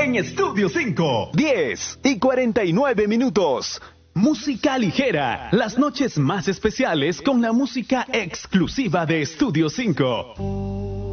en Estudio 5. 10:49. Música ligera, las noches más especiales con la música exclusiva de Estudio 5.